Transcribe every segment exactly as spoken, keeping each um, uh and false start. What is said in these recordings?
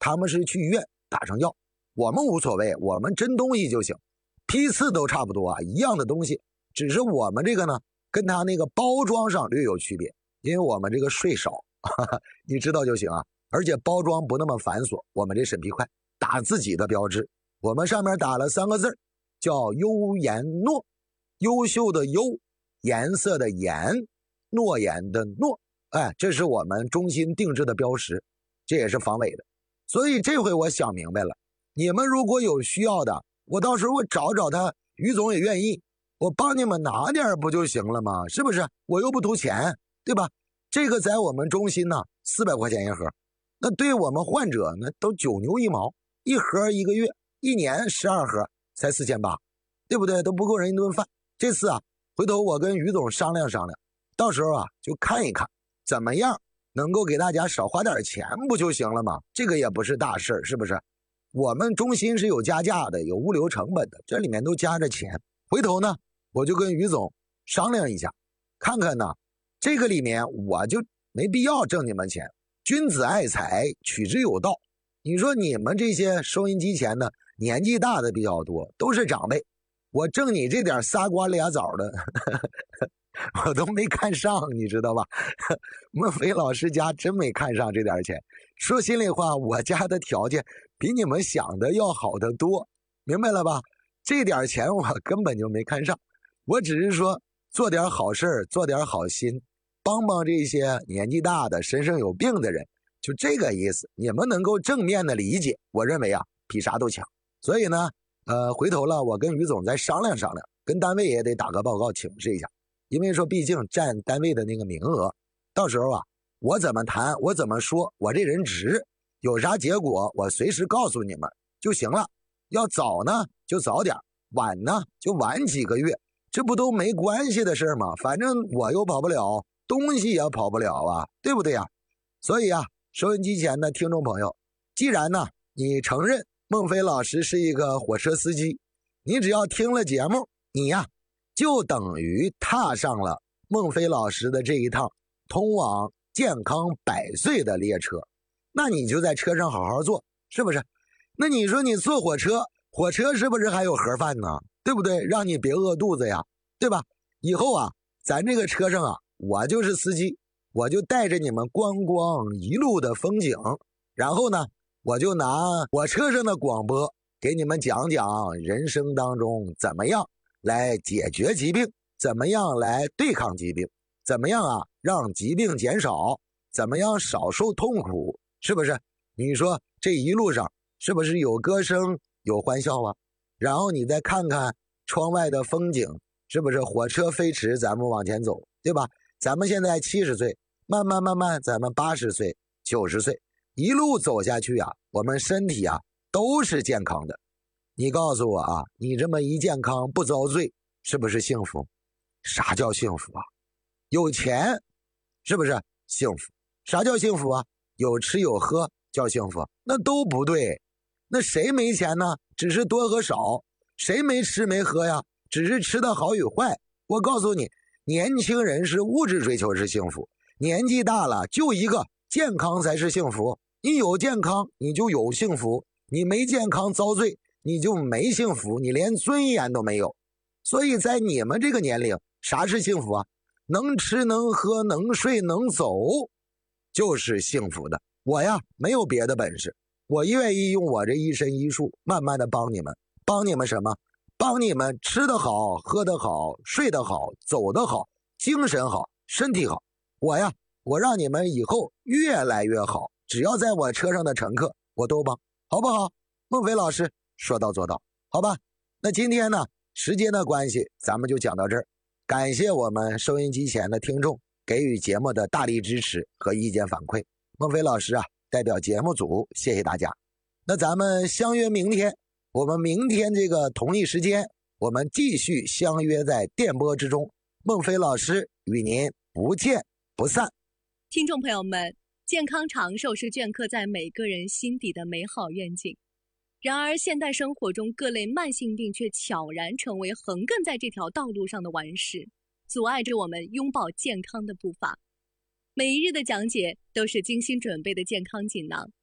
他们是去医院打上药，我们无所谓，我们真东西就行，批次都差不多啊，一样的东西，只是我们这个呢跟他那个包装上略有区别，因为我们这个税少，哈哈，你知道就行啊。而且包装不那么繁琐，我们这审批快，打自己的标志，我们上面打了三个字，叫优颜诺，优秀的优，颜色的颜，诺言的诺，哎，这是我们中心定制的标识，这也是防伪的。所以这回我想明白了，你们如果有需要的，我到时候我找找他，于总也愿意，我帮你们拿点不就行了吗？是不是？我又不图钱，对吧？这个在我们中心呢四百块钱一盒，那对我们患者呢都九牛一毛，一盒一个月，一年十二盒才四千八，对不对？都不够人一顿饭。这次啊，回头我跟于总商量商量，到时候啊就看一看怎么样能够给大家少花点钱不就行了吗？这个也不是大事，是不是？我们中心是有加价的，有物流成本的，这里面都加着钱。回头呢我就跟于总商量一下，看看呢这个里面我就没必要挣你们钱，君子爱财，取之有道。你说你们这些收音机前的年纪大的比较多，都是长辈，我挣你这点仨瓜俩枣的呵呵我都没看上，你知道吧？孟非老师家真没看上这点钱。说心里话，我家的条件比你们想的要好得多，明白了吧？这点钱我根本就没看上，我只是说做点好事，做点好心，帮帮这些年纪大的身上有病的人，就这个意思。你们能够正面的理解，我认为啊比啥都强。所以呢呃，回头了我跟于总再商量商量，跟单位也得打个报告请示一下，因为说毕竟占单位的那个名额，到时候啊我怎么谈我怎么说，我这人直，有啥结果我随时告诉你们就行了。要早呢就早点，晚呢就晚几个月，这不都没关系的事吗？反正我又跑不了，东西也跑不了啊，对不对呀？所以啊，收音机前的听众朋友，既然呢你承认孟非老师是一个火车司机，你只要听了节目，你呀就等于踏上了孟非老师的这一趟通往健康百岁的列车，那你就在车上好好坐，是不是？那你说你坐火车，火车是不是还有盒饭呢？对不对？让你别饿肚子呀，对吧？以后啊咱这个车上啊我就是司机，我就带着你们观光一路的风景，然后呢我就拿我车上的广播给你们讲讲人生当中怎么样来解决疾病，怎么样来对抗疾病，怎么样啊让疾病减少，怎么样少受痛苦，是不是？你说这一路上是不是有歌声有欢笑啊？然后你再看看窗外的风景，是不是火车飞驰咱们往前走，对吧？咱们现在七十岁，慢慢慢慢咱们八十岁九十岁，一路走下去啊，我们身体啊都是健康的。你告诉我啊，你这么一健康不遭罪，是不是幸福？啥叫幸福啊？有钱是不是幸福？啥叫幸福啊？有吃有喝叫幸福？那都不对。那谁没钱呢？只是多和少。谁没吃没喝呀？只是吃的好与坏。我告诉你，年轻人是物质追求是幸福，年纪大了就一个健康才是幸福。你有健康你就有幸福，你没健康遭罪你就没幸福，你连尊严都没有。所以在你们这个年龄，啥是幸福啊？能吃能喝能睡能走就是幸福的。我呀没有别的本事，我愿意用我这一身医术慢慢的帮你们。帮你们什么？帮你们吃得好喝得好睡得好走得好精神好身体好。我呀我让你们以后越来越好，只要在我车上的乘客我都帮，好不好？孟非老师说到做到，好吧？那今天呢时间的关系咱们就讲到这儿，感谢我们收音机前的听众给予节目的大力支持和意见反馈。孟非老师啊代表节目组谢谢大家。那咱们相约明天，我们明天这个同一时间我们继续相约在电波之中，孟非老师与您不见不散。 听众朋友们，健康长寿是镌刻在每个人心底的美好愿景。然而现代生活中各类慢性病却悄然成为横亘在这条道路上的顽石，阻碍着我们拥抱健康的步伐。每一日的讲解都是精心准备的健康锦囊，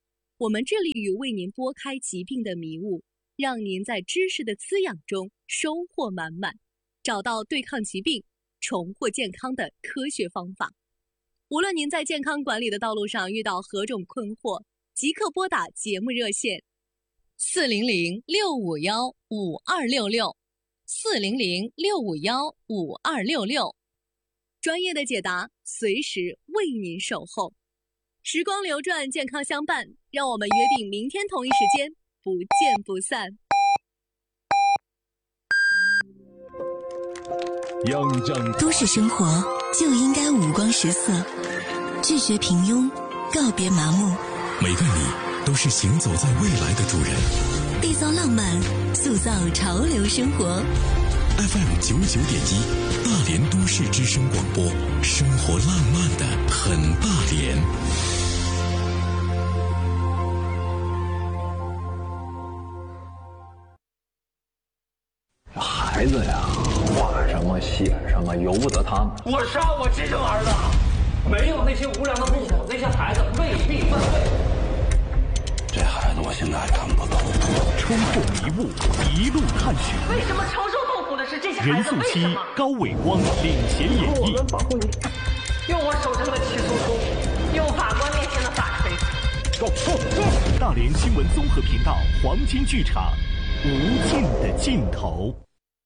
我们致力于为您拨开疾病的迷雾，让您在知识的滋养中收获满满，找到对抗疾病、重获健康的科学方法。无论您在健康管理的道路上遇到何种困惑，即刻拨打节目热线四零零六五幺五二六六四零零六五幺五二六六，专业的解答随时为您守候。时光流转，健康相伴，让我们约定明天同一时间不见不散。 都市生活就应该五光十色，拒绝平庸，告别麻木。 每个你都是行走在未来的主人， 缔造浪漫，塑造潮流生活。 F M 九九点一，大连都市之声广播，生活浪漫的很大连。 孩子呀，画什么写什么由不得他们。 我杀我亲生儿子，没有那些无良的父母，那些孩子未必犯罪。 这孩子我现在还看不懂。 冲破迷雾，一路探寻。 为什么承受痛苦的是这些孩子？ 任素汐、高伟光领衔演绎。 我们保护你，用我手中的起诉书，用法官面前的法锤。 走走走！大连新闻综合频道黄金剧场，无尽的尽头。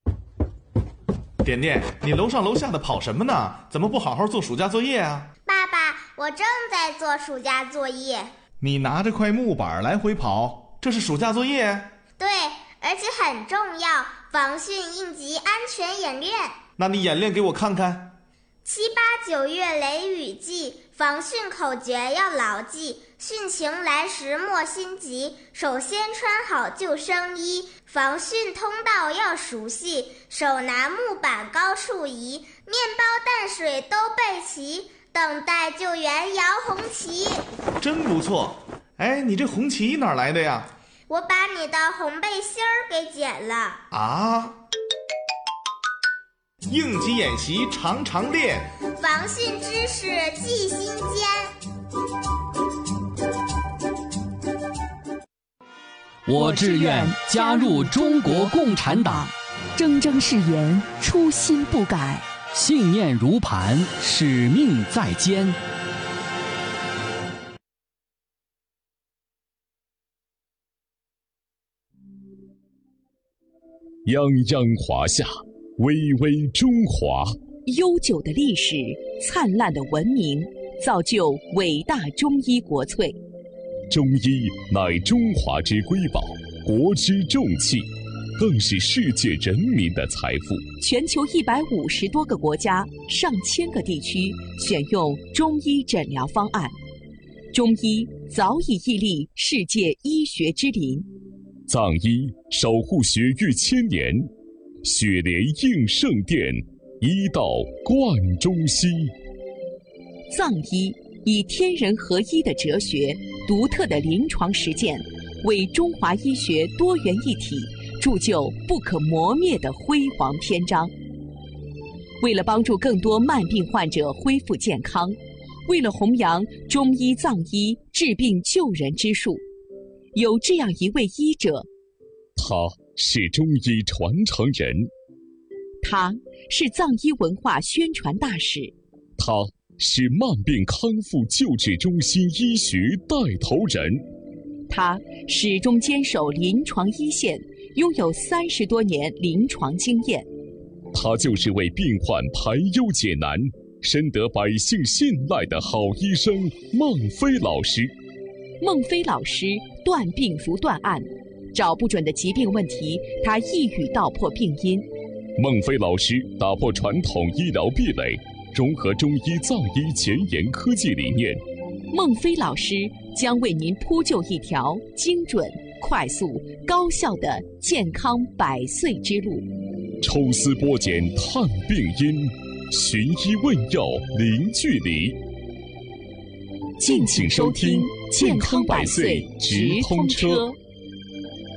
点点，你楼上楼下的跑什么呢？怎么不好好做暑假作业啊？ 爸爸，我正在做暑假作业。 你拿着块木板来回跑，这是暑假作业？ 对，而且很重要，防汛应急安全演练。 那你演练给我看看。 七八九月雷雨季，防汛口诀要牢记，汛情来时莫心急，首先穿好救生衣，防汛通道要熟悉，手拿木板高处移，面包淡水都备齐，等待救援摇红旗。 真不错。哎，你这红旗哪来的呀？ 我把你的红背心儿给剪了。 啊？应急演习常常练， 防汛知识记心间。 我志愿加入中国共产党， 铮铮誓言，初心不改， 信念如磐，使命在肩。 泱泱华夏，巍巍中华。 悠久的历史，灿烂的文明，造就伟大中医国粹。 中医乃中华之瑰宝，国之重器，更是世界人民的财富。 全球一百五十多个国家、上千个地区选用中医诊疗方案，中医早已屹立世界医学之林。 藏医守护血域千年，血莲应圣殿，医道贯中西。 藏医以天人合一的哲学、独特的临床实践，为中华医学多元一体铸就不可磨灭的辉煌篇章。为了帮助更多慢病患者恢复健康，为了弘扬中医藏医治病救人之术，有这样一位医者， 他是中医传承人， 他是藏医文化宣传大使， 他是慢病康复救治中心医学带头人， 他始终坚守临床一线，拥有三十多年临床经验。 他就是为病患排忧解难、深得百姓信赖的好医生孟非老师。 孟非老师断病如断案，找不准的疾病问题，他一语道破病因。 孟非老师打破传统医疗壁垒，融合中医藏医前沿科技理念。 孟非老师将为您铺就一条精准、快速、高效的健康百岁之路。 抽丝剥茧探病因，寻医问药零距离。敬请收听《健康百岁直通车》。